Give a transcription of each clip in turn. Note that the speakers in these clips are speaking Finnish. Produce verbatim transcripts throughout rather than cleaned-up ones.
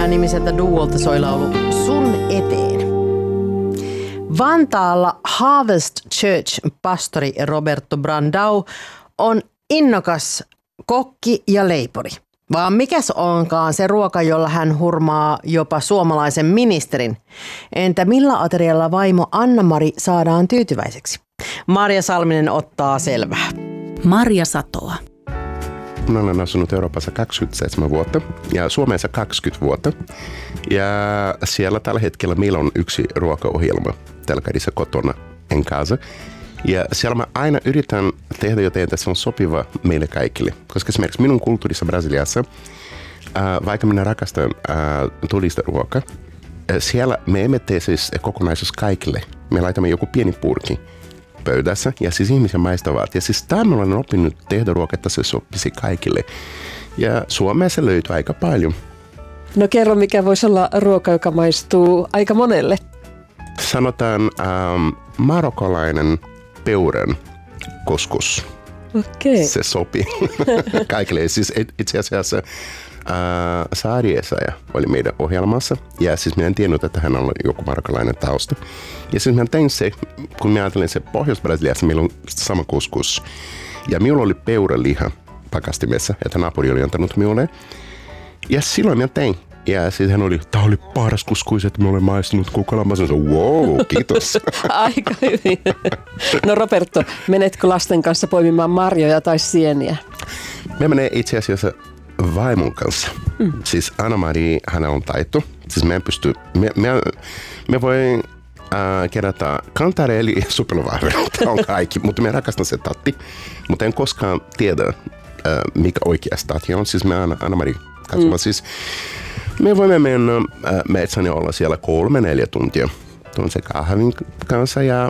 nimiseltä duolta soi laulu Sun eteen. Vantaalla Harvest Church pastori Roberto Brandau on innokas kokki ja leipuri. Vaan mikäs onkaan se ruoka, jolla hän hurmaa jopa suomalaisen ministerin? Entä millä aterialla vaimo Anna-Mari saadaan tyytyväiseksi? Marja Salminen ottaa selvää. Marja Satoa. Minä olen asunut Euroopassa kaksikymmentäseitsemän vuotta ja Suomessa kaksikymmentä vuotta. Ja siellä tällä hetkellä meillä on yksi ruokaohjelma telkkarissa kotona en casa. Ja siellä mä aina yritän tehdä jotain, että se on sopiva meille kaikille. Koska esimerkiksi minun kulttuurissa Brasiliassa, ää, vaikka minä rakastan ää, tulista ruokaa, ää, siellä me emme tee siis kokonaisuus kaikille. Me laitamme joku pieni purki pöydässä ja siis ihmisiä maistavat. Ja siis tämä olen oppinut tehdä ruokaa, että se sopisi kaikille. Ja Suomessa löytyy aika paljon. No kerro, mikä voisi olla ruoka, joka maistuu aika monelle? Sanotaan ähm, marokkolainen peuran couscous. Okei. Se sopii kaikille. Siis itse asiassa äh, Saari Essayah oli meidän ohjelmassa. Ja siis minä en tiennyt, että hän on joku marokkolainen tausta. Ja siis minä tein se, kun minä ajattelin se Pohjois-Brasiliassa, meillä on sama couscous. Ja minulla oli peuraliha pakastimessa, että naapuri oli antanut minulle. Ja silloin minä tein. Ja sitten hän oli, tämä oli paras couscous, että mä olen maistunut kukalla. Mä sanoin, wow, kiitos. Aika hyvin. No Roberto, menetkö lasten kanssa poimimaan marjoja tai sieniä? Me menee itse asiassa vaimon kanssa. Mm. Siis Anna-Mari, hän on taito. Siis me en pysty, me, me, me voi äh, kerätä kantarelli ja supeluvahveri. Tämä on kaikki, mutta me rakastan se tatti. Mutta en koskaan tiedä, äh, mikä oikea tatti on. Siis me Anna-Mari katsomaan mm. siis. Me voimme mennä äh, metsään ja olla siellä kolme, neljä tuntia tuon se kahvin kanssa ja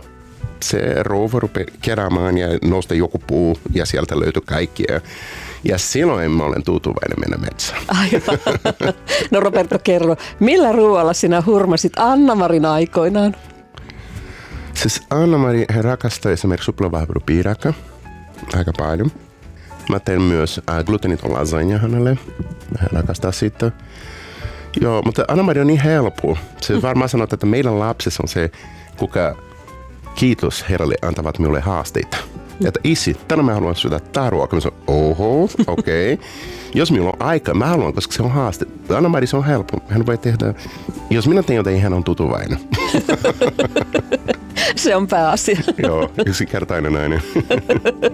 se rouva rupeaa keräämään ja nostaa joku puu ja sieltä löytyy kaikkia. Ja silloin mä olen tyytyväinen mennä metsään. Aivan. No Roberto, kerro, millä ruoalla sinä hurmasit Anna-Marin aikoinaan? Siis Anna-Mari rakastaa esimerkiksi suplavahverupiirakka aika paljon. Mä teen myös äh, gluteniton lasagne hänelle. Hän rakastaa sitä. Joo, mutta Anna-Mari on niin helppo. Se varmaan sanoo, että meidän lapsissa on se, kuka kiitos Herralle antavat minulle haasteita. Että isi, tänään mä haluan syödä tää ruokaa. Mä sanon, oho, okei. Okay. Jos minulla on aika, mä haluan, koska se on haaste. Anna-Mari, se on helppo. Hän voi tehdä, jos minä teen jotain, hän on tyytyväinen. Se on pääasia. Joo, yksinkertainen nainen.